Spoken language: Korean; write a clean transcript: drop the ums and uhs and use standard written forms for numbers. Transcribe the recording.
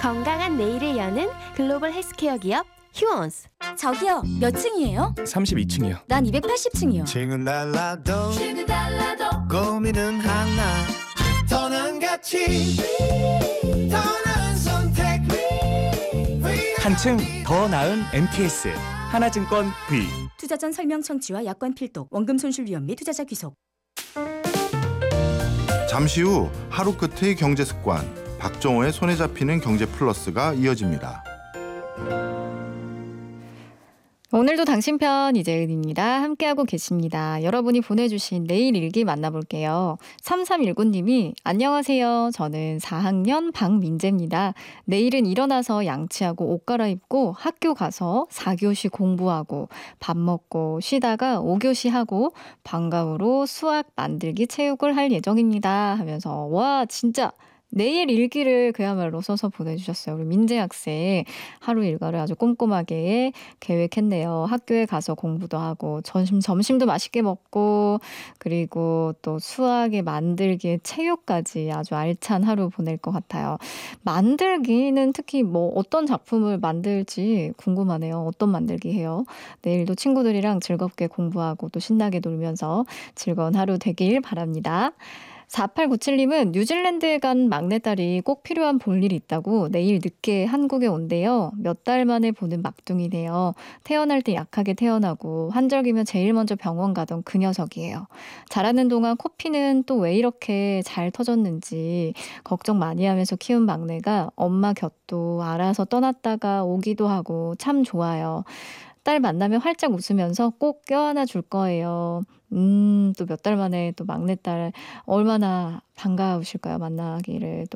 건강한 내일을 여는 글로벌 헬스케어 기업 휴원스. 저기요, 몇 층이에요? 32층이요. 난 280층이요. 층은 달라도 고민은 하나. 더 나은 가치, 더 나은 선택. 한층 더 나은 MTS 하나증권 V. 투자 전 설명 청취와 약관 필독, 원금 손실 위험 및 투자자 귀속. 잠시 후 하루 끝의 경제 습관, 박정호의 손에 잡히는 경제 플러스가 이어집니다. 오늘도 당신 편 이재은입니다. 함께하고 계십니다. 여러분이 보내주신 내일 일기 만나볼게요. 3319님이 안녕하세요. 저는 4학년 박민재입니다. 내일은 일어나서 양치하고 옷 갈아입고 학교 가서 4교시 공부하고 밥 먹고 쉬다가 5교시 하고 방과후로 수학 만들기 체육을 할 예정입니다. 하면서 와 진짜 내일 일기를 그야말로 써서 보내주셨어요. 우리 민재 학생 하루 일과를 아주 꼼꼼하게 계획했네요. 학교에 가서 공부도 하고 점심도 맛있게 먹고 그리고 또 수학에 만들기에 체육까지 아주 알찬 하루 보낼 것 같아요. 만들기는 특히 뭐 어떤 작품을 만들지 궁금하네요. 어떤 만들기 해요? 내일도 친구들이랑 즐겁게 공부하고 또 신나게 놀면서 즐거운 하루 되길 바랍니다. 4897님은 뉴질랜드에 간 막내딸이 꼭 필요한 볼일이 있다고 내일 늦게 한국에 온대요. 몇 달 만에 보는 막둥이네요. 태어날 때 약하게 태어나고 환절기면 제일 먼저 병원 가던 그 녀석이에요. 자라는 동안 코피는 또 왜 이렇게 잘 터졌는지 걱정 많이 하면서 키운 막내가 엄마 곁도 알아서 떠났다가 오기도 하고 참 좋아요. 딸 만나면 활짝 웃으면서 꼭 껴안아 줄 거예요. 또 몇 달 만에 또 막내딸 얼마나 반가우실까요? 만나기를 또